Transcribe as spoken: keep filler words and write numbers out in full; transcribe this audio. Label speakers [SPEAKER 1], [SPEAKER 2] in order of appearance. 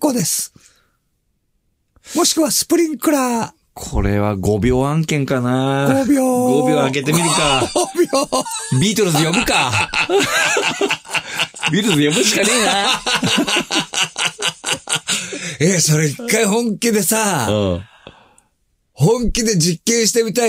[SPEAKER 1] 構です。もしくはスプリンクラー。
[SPEAKER 2] これはごびょう案件かな。
[SPEAKER 1] ごびょう。
[SPEAKER 2] ごびょう開けてみるか。
[SPEAKER 1] ごびょう。
[SPEAKER 2] ビートルズ呼ぶか。ビートルズ呼ぶしかね
[SPEAKER 1] えな。え、それ一回本気でさ、
[SPEAKER 2] うん、
[SPEAKER 1] 本気で実験してみたい。